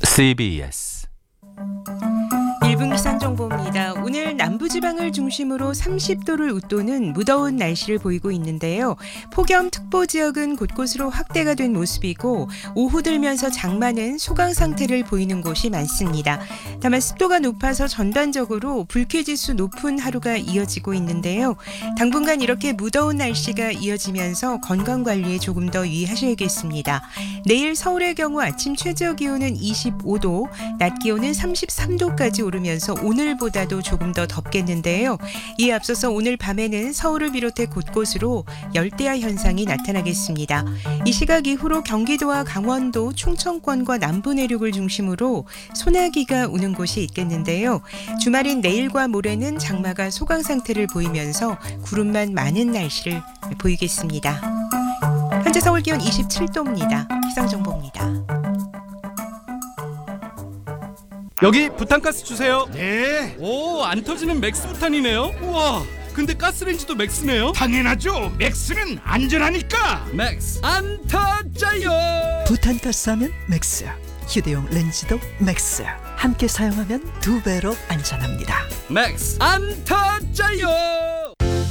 CBS 1분 기상정보입니다. 오늘 남부지방을 중심으로 30도를 웃도는 무더운 날씨를 보이고 있는데요. 폭염특보 지역은 곳곳으로 확대가 된 모습이고 오후 들면서 장마는 소강 상태를 보이는 곳이 많습니다. 다만 습도가 높아서 전반적으로 불쾌지수 높은 하루가 이어지고 있는데요. 당분간 이렇게 무더운 날씨가 이어지면서 건강관리에 조금 더 유의하셔야겠습니다. 내일 서울의 경우 아침 최저 기온은 25도, 낮 기온은 33도까지 오르면서 오늘보다도 조금 더 덥겠는데요. 이에 앞서서 오늘 밤에는 서울을 비롯해 곳곳으로 열대야 현상이 나타나겠습니다. 이 시각 이후로 경기도와 강원도, 충청권과 남부 내륙을 중심으로 소나기가 오는 곳이 있겠는데요. 주말인 내일과 모레는 장마가 소강 상태를 보이면서 구름만 많은 날씨를 보이겠습니다. 현재 서울 기온 27도입니다. 기상정보입니다. 여기 부탄가스 주세요. 네, 오, 안 터지는 맥스 부탄이네요. 우와, 근데 가스레인지도 맥스네요. 당연하죠. 맥스는 안전하니까. 맥스 안 터져요. 부탄가스 하면 맥스, 휴대용 렌즈도 맥스. 함께 사용하면 2배로 안전합니다. 맥스 안 터져요.